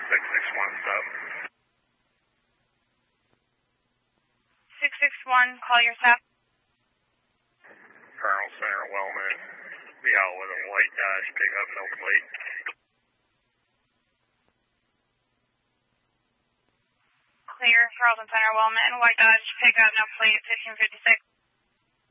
661 stop. 661, call your stop. Colonel Center, Wellman. Be out with a white Dodge pickup, no plate. Clear, Carlton Center, Wellman, white Dodge, pickup, no plate, 1556.